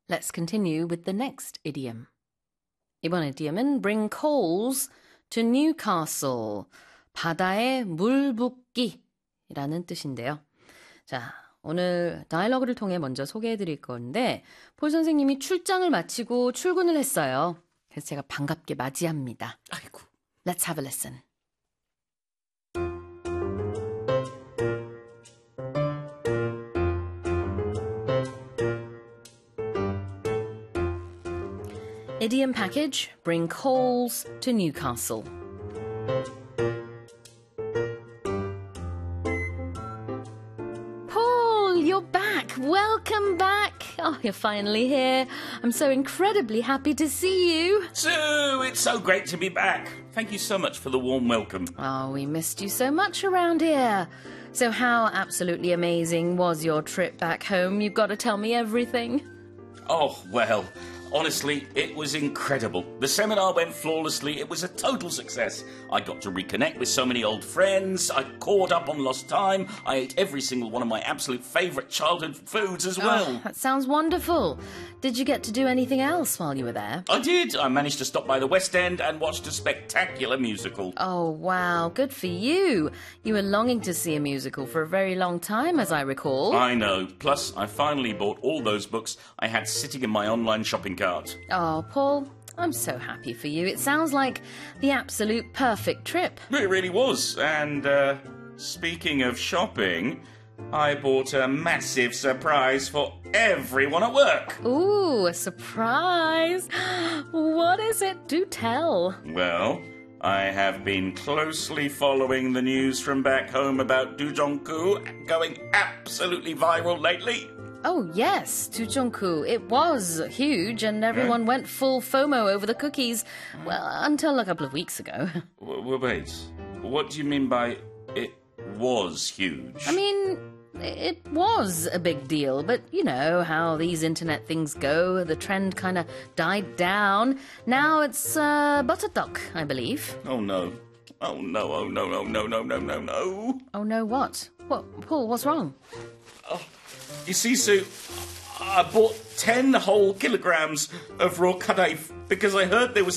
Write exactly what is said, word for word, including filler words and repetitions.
Let's continue with the next idiom. 이번 idiom은 bring coals to Newcastle. 바다에 물 붓기라는 뜻인데요. 자, 오늘 다이alo그를 통해 먼저 소개해드릴 건데 폴 선생님이 출장을 마치고 출근을 했어요. 그래서 제가 반갑게 맞이합니다. 아이고. Let's have a listen. Idiom package, bring coals to Newcastle. Paul, you're back. Welcome back. Oh, you're finally here. I'm so incredibly happy to see you. Sue, it's so great to be back. Thank you so much for the warm welcome. Oh, we missed you so much around here. So how absolutely amazing was your trip back home? You've got to tell me everything. Oh, well, honestly, it was incredible. The seminar went flawlessly. It was a total success. I got to reconnect with so many old friends. I caught up on lost time. I ate every single one of my absolute favourite childhood foods as well. Oh, that sounds wonderful. Did you get to do anything else while you were there? I did. I managed to stop by the West End and watched a spectacular musical. Oh, wow. Good for you. You were longing to see a musical for a very long time, as I recall. I know. Plus, I finally bought all those books I had sitting in my online shopping cart. Oh, Paul, I'm so happy for you. It sounds like the absolute perfect trip. It really was. And, uh, speaking of shopping, I bought a massive surprise for everyone at work. Ooh, a surprise. What is it? Do tell. Well, I have been closely following the news from back home about Do Jong-koo going absolutely viral lately. Oh, yes, Do Jong-koo. It was huge, and everyone Yeah. went full FOMO over the cookies. Well, until a couple of weeks ago. W- wait, what do you mean by it was huge? I mean, it was a big deal, but you know how these internet things go. The trend kind of died down. Now it's uh, Butterduck, I believe. Oh, no. Oh, no, oh, no, no, no, no, no, no, no. Oh, no, what? What, Paul, what's wrong? You see, Sue, I bought ten whole kilograms of raw kadai because I heard there was